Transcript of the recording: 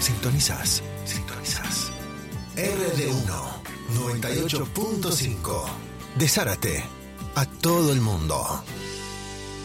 Sintonizás. RD1 98.5. De Zárate a todo el mundo.